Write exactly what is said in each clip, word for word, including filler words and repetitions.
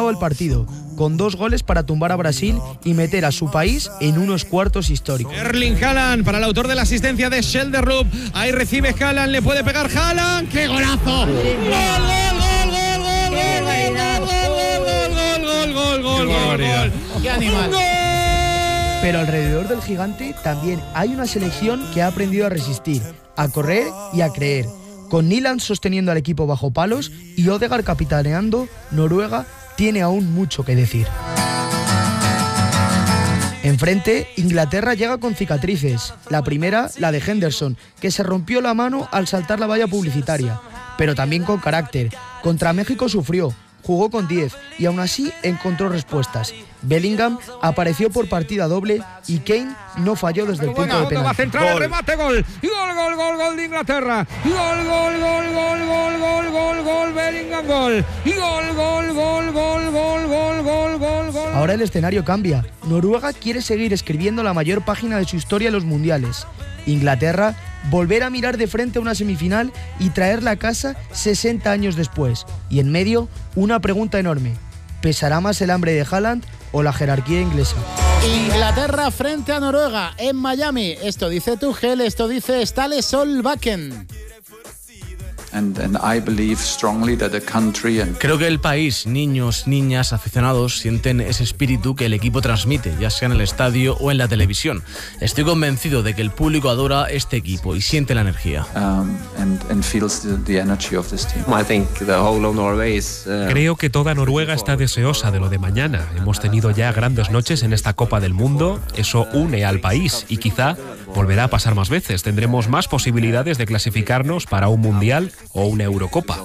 ganado el partido, con dos goles para tumbar a Brasil y meter a su país en unos cuartos históricos. Erling Haaland, para el autor de la asistencia de Schelderup. Ahí recibe Haaland, le puede pegar Haaland. ¡Qué golazo! ¡Gol, gol, gol, gol, gol, gol, gol, gol, gol, gol, gol, gol! ¡Qué animal! Pero alrededor del gigante también hay una selección que ha aprendido a resistir, a correr y a creer. Con Nyland sosteniendo al equipo bajo palos y Ødegaard capitaneando, Noruega tiene aún mucho que decir. Enfrente, Inglaterra llega con cicatrices. La primera, la de Henderson, que se rompió la mano al saltar la valla publicitaria, pero también con carácter. Contra México sufrió, jugó con diez y aún así encontró respuestas. Bellingham apareció por partida doble y Kane no falló desde el punto de penalti. Va a centrar el remate, gol. Y gol, gol, gol, gol de Inglaterra. Y gol, gol, gol, gol, gol, gol, gol, gol, Bellingham, gol. Y gol, gol, gol, gol, gol, gol, gol, gol, gol. Ahora el escenario cambia. Noruega quiere seguir escribiendo la mayor página de su historia en los mundiales. Inglaterra volver a mirar de frente a una semifinal y traerla a casa sesenta años después. Y en medio, una pregunta enorme. ¿Pesará más el hambre de Haaland o la jerarquía inglesa? Inglaterra frente a Noruega en Miami. Esto dice Tuchel, esto dice Ståle Solbakken. And, and I believe strongly that the country and... Creo que el país, niños, niñas, aficionados, sienten ese espíritu que el equipo transmite, ya sea en el estadio o en la televisión. Estoy convencido de que el público adora este equipo y siente la energía. Um, and, and feels the, the energy of this team. I think the whole of Norway is, uh... Creo que toda Noruega está deseosa de lo de mañana. Hemos tenido ya grandes noches en esta Copa del Mundo. Eso une al país y quizá volverá a pasar más veces. Tendremos más posibilidades de clasificarnos para un Mundial o una Eurocopa.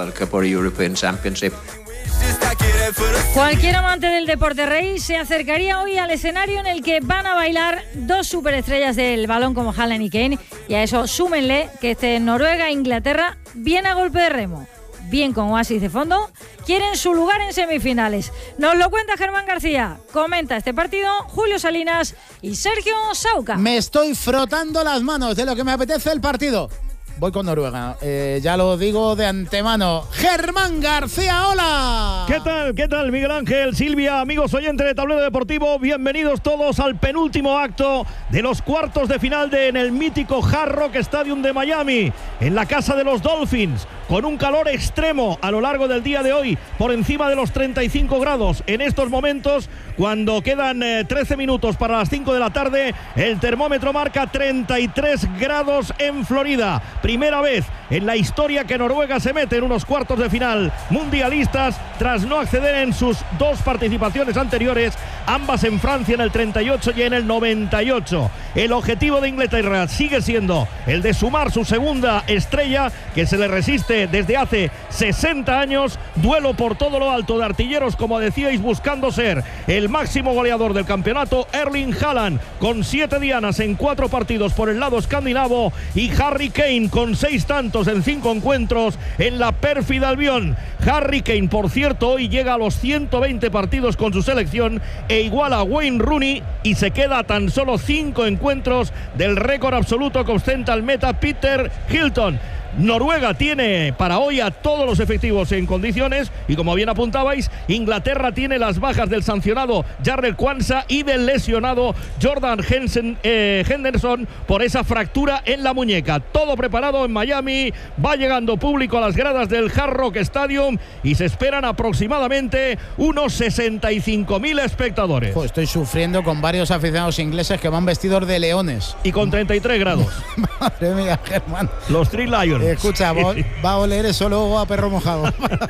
Cualquier amante del deporte rey se acercaría hoy al escenario en el que van a bailar dos superestrellas del balón como Haaland y Kane, y a eso súmenle que este Noruega e Inglaterra, bien a golpe de remo, bien con oasis de fondo, quieren su lugar en semifinales. Nos lo cuenta Germán García, comenta este partido Julio Salinas y Sergio Sauca. Me estoy frotando las manos de lo que me apetece el partido. Voy con Noruega, eh, ya lo digo de antemano. Germán García, hola. ¿Qué tal? ¿Qué tal, Miguel Ángel, Silvia, amigos oyentes de Tablero Deportivo? Bienvenidos todos al penúltimo acto de los cuartos de final de, en el mítico Hard Rock Stadium de Miami, en la casa de los Dolphins, con un calor extremo a lo largo del día de hoy, por encima de los treinta y cinco grados. En estos momentos, cuando quedan eh, trece minutos para las cinco de la tarde, el termómetro marca treinta y tres grados en Florida. Primera vez en la historia que Noruega se mete en unos cuartos de final mundialistas tras no acceder en sus dos participaciones anteriores, ambas en Francia en el treinta y ocho y en el noventa y ocho. El objetivo de Inglaterra sigue siendo el de sumar su segunda estrella, que se le resiste desde hace sesenta años. Duelo por todo lo alto de artilleros, como decíais, buscando ser el máximo goleador del campeonato, Erling Haaland, con siete dianas en cuatro partidos por el lado escandinavo, y Harry Kane con seis tantos en cinco encuentros en la pérfida Albión. Harry Kane, por cierto, hoy llega a los ciento veinte partidos con su selección e iguala a Wayne Rooney y se queda a tan solo cinco encuentros del récord absoluto que ostenta el meta Peter Hilton. Noruega tiene para hoy a todos los efectivos en condiciones y, como bien apuntabais, Inglaterra tiene las bajas del sancionado Jarrell Quansah y del lesionado Jordan Hensen, eh, Henderson por esa fractura en la muñeca. Todo preparado en Miami, va llegando público a las gradas del Hard Rock Stadium y se esperan aproximadamente unos sesenta y cinco mil espectadores. Oh, estoy sufriendo con varios aficionados ingleses que van vestidos de leones. Y con treinta y tres grados. Madre mía, Germán. Los Three Lions. Escucha, va a oler eso luego a perro mojado.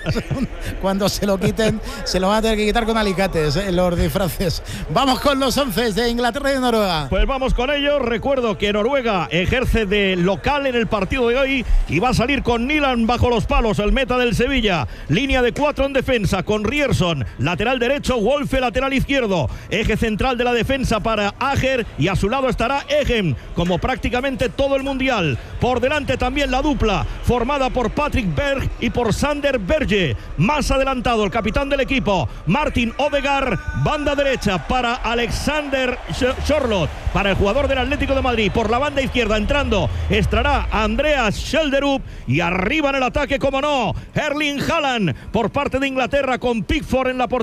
Cuando se lo quiten, se lo van a tener que quitar con alicates, eh, los disfraces. Vamos con los once de Inglaterra y de Noruega. Pues vamos con ellos. Recuerdo que Noruega ejerce de local en el partido de hoy y va a salir con Nyland bajo los palos, el meta del Sevilla. Línea de cuatro en defensa con Ryerson, lateral derecho, Wolfe, lateral izquierdo. Eje central de la defensa para Ajer y a su lado estará Egem, como prácticamente todo el mundial. Por delante también la dupla formada por Patrick Berg y por Sander Berge. Más adelantado el capitán del equipo, Martin Ødegaard. Banda derecha para Alexander Sørloth, para el jugador del Atlético de Madrid. Por la banda izquierda entrando estará Andreas Schelderup y arriba en el ataque, como no, Erling Haaland por parte de Inglaterra, con Pickford en la portería.